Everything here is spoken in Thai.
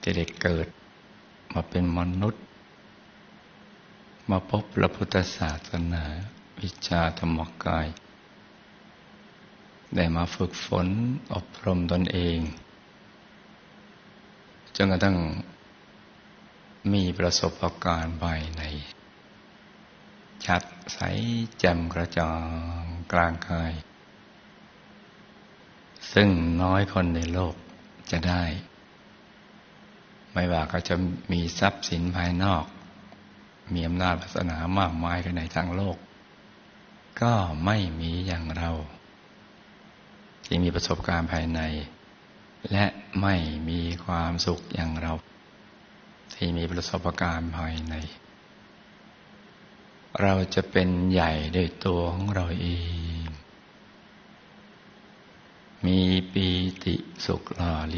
จะได้เกิดมาเป็นมนุษย์มาพบพระพุทธศาสนาวิชาธรรมกายได้มาฝึกฝนอบรมตนเองจนกระทั่งมีประสบการณ์ภายในชัดใสแจ่มกระจ่างกลางกายซึ่งน้อยคนในโลกจะได้ไม่ว่าเขาจะมีทรัพย์สินภายนอกมีอำนาจวาสนามากมายในทางโลกก็ไม่มีอย่างเราที่มีประสบการณ์ภายในและไม่มีความสุขอย่างเราที่มีประสบการณ์ภายในเราจะเป็นใหญ่ด้วยตัวของเราเองมีปีติสุขหล่อ